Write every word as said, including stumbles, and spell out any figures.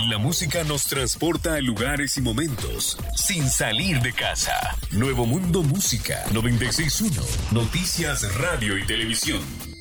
La música nos transporta a lugares y momentos sin salir de casa. Nuevo Mundo Música noventa y seis punto uno. Noticias, radio y televisión.